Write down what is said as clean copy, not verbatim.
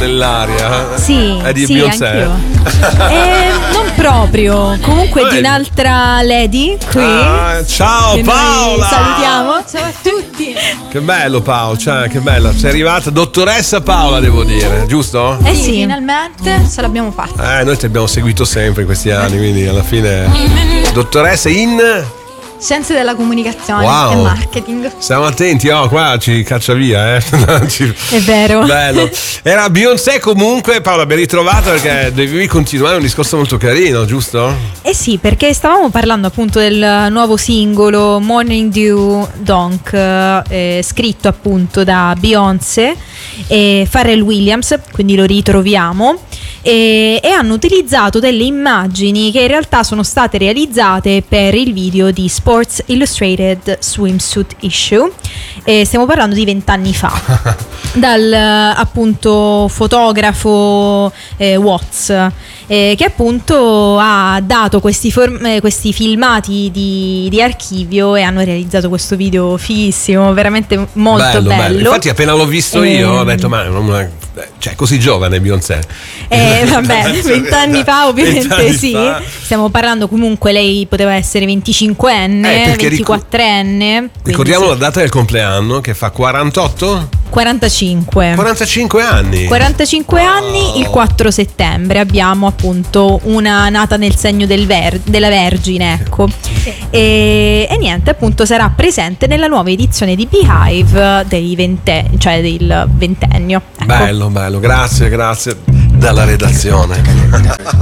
nell'aria. Sì, È di sì, Beyoncé. anch'io. Non proprio, comunque di un'altra lady qui. Ciao che noi Paola. salutiamo. Ciao a tutti. Che bello Paola, cioè, che bella. Sei arrivata dottoressa Paola, devo dire, giusto? Sì. Finalmente ce l'abbiamo fatta. Noi ti abbiamo seguito sempre in questi anni, quindi alla fine dottoressa in... Scienze della comunicazione Wow. e marketing. Stiamo attenti, qua ci caccia via, È vero. Bello. Era Beyoncé comunque, Paola, ben ritrovata perché devi continuare un discorso molto carino, giusto? Eh sì, perché stavamo parlando appunto del nuovo singolo Morning Dew Donk, scritto appunto da Beyoncé e Pharrell Williams, quindi lo ritroviamo. E hanno utilizzato delle immagini che in realtà sono state realizzate per il video di Sports Illustrated Swimsuit Issue. Stiamo parlando di 20 anni fa dal appunto fotografo Watts, che appunto ha dato questi filmati di archivio e hanno realizzato questo video fighissimo, veramente molto bello. Infatti appena l'ho visto io ho detto cioè così giovane Beyoncé. Vabbè, 20 anni fa ovviamente 20 anni sì. fa. Stiamo parlando comunque, lei poteva essere 25enne, 24enne. Ricordiamo sì. la data del compleanno che fa 48? 45 anni. 45 anni, il 4 settembre abbiamo appunto una nata nel segno della Vergine, ecco. E niente, appunto sarà presente nella nuova edizione di Beehive del ventennio, ecco. Bello, grazie dalla redazione.